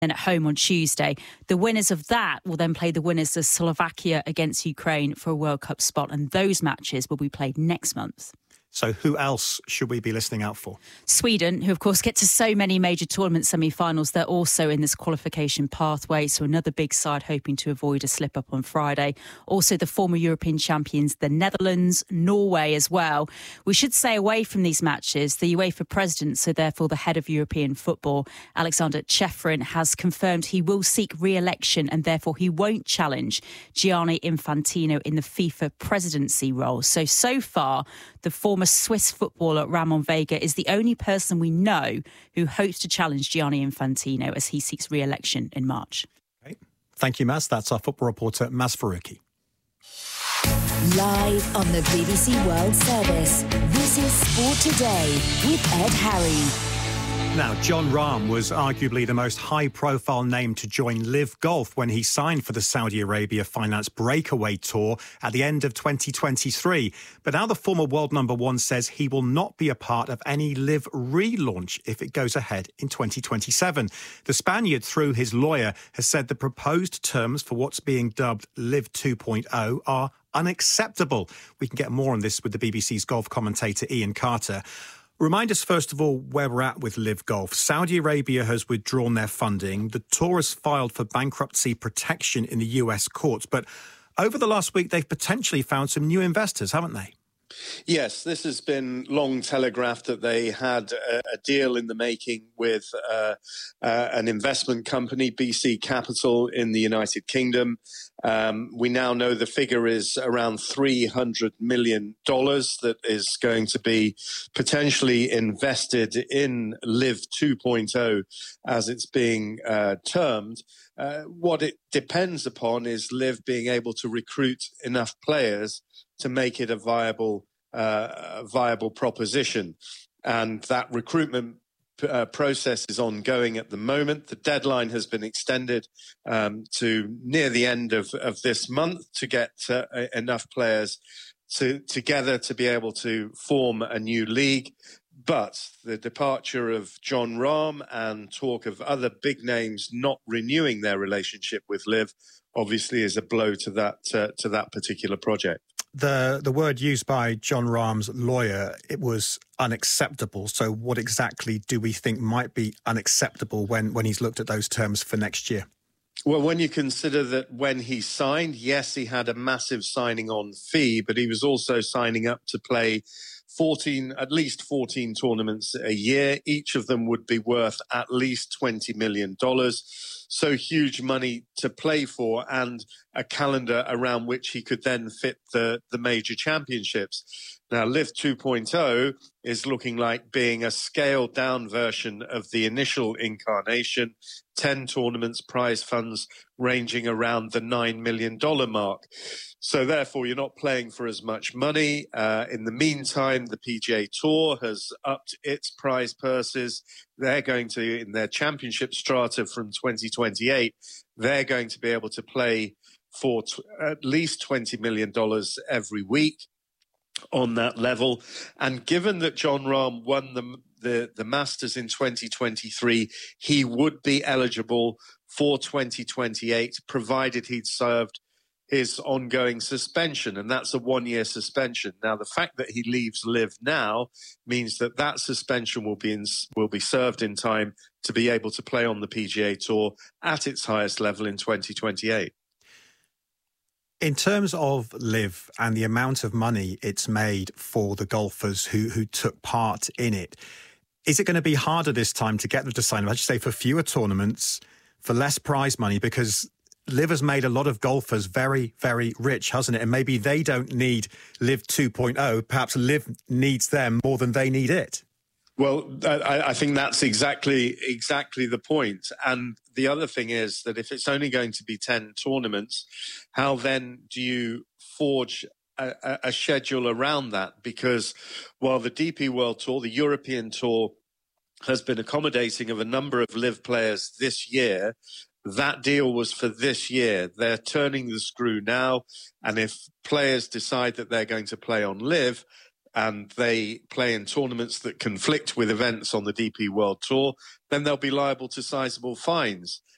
at home on Tuesday. The winners of that will then play the winners of Slovakia against Ukraine for a World Cup spot, and those matches will be played next month. So who else should we be listening out for? Sweden, who of course get to so many major tournament semi-finals, they're also in this qualification pathway, so another big side hoping to avoid a slip-up on Friday. Also the former European champions, the Netherlands, Norway as well. We should stay away from these matches. The UEFA president, so therefore the head of European football, Alexander Chefrin, has confirmed he will seek re-election and therefore he won't challenge Gianni Infantino in the FIFA presidency role. So far, the former Swiss footballer Ramon Vega is the only person we know who hopes to challenge Gianni Infantino as he seeks re-election in March. Okay. Thank you, Maz. That's our football reporter, Maz Faruqi. Live on the BBC World Service, this is Sport Today with Ed Harry. Now, Jon Rahm was arguably the most high-profile name to join Liv Golf when he signed for the Saudi Arabia Finance Breakaway Tour at the end of 2023. But now the former world number one says he will not be a part of any Liv relaunch if it goes ahead in 2027. The Spaniard, through his lawyer, has said the proposed terms for what's being dubbed Liv 2.0 are unacceptable. We can get more on this with the BBC's golf commentator Ian Carter. Remind us, first of all, where we're at with Liv Golf. Saudi Arabia has withdrawn their funding. The tour has filed for bankruptcy protection in the US courts. But over the last week, they've potentially found some new investors, haven't they? Yes, this has been long telegraphed that they had a deal in the making with an investment company, BC Capital, in the United Kingdom. We now know the figure is around $300 million that is going to be potentially invested in Liv 2.0, as it's being termed. What it depends upon is Liv being able to recruit enough players to make it a viable proposition. And that recruitment process is ongoing at the moment. The deadline has been extended to near the end of this month to get enough players together to be able to form a new league. But the departure of Jon Rahm and talk of other big names not renewing their relationship with Liv obviously is a blow to that particular project. The word used by Jon Rahm's lawyer, it was unacceptable. So what exactly do we think might be unacceptable when he's looked at those terms for next year? Well, when you consider that when he signed, yes, he had a massive signing on fee, but he was also signing up to play at least 14 tournaments a year. Each of them would be worth at least $20 million. So huge money to play for, and a calendar around which he could then fit the major championships. Now, Liv 2.0 is looking like being a scaled down version of the initial incarnation, 10 tournaments, prize funds ranging around the $9 million mark. So therefore, you're not playing for as much money. In the meantime, the PGA Tour has upped its prize purses. They're going to, in their championship strata from 2028, they're going to be able to play for at least $20 million every week on that level. And given that Jon Rahm won the Masters in 2023, he would be eligible for 2028, provided he'd served his ongoing suspension, and that's a one-year suspension. Now, the fact that he leaves Liv now means that suspension will be served in time to be able to play on the PGA Tour at its highest level in 2028. In terms of Liv and the amount of money it's made for the golfers who took part in it, is it going to be harder this time to get them to sign up? I should say for fewer tournaments, for less prize money, because Liv has made a lot of golfers very, very rich, hasn't it? And maybe they don't need Liv 2.0. Perhaps Liv needs them more than they need it. Well, I think that's exactly the point. And the other thing is that if it's only going to be 10 tournaments, how then do you forge a schedule around that? Because while the DP World Tour, the European Tour, has been accommodating of a number of Liv players this year, that deal was for this year. They're turning the screw now. And if players decide that they're going to play on Liv, and they play in tournaments that conflict with events on the DP World Tour, then they'll be liable to sizable fines.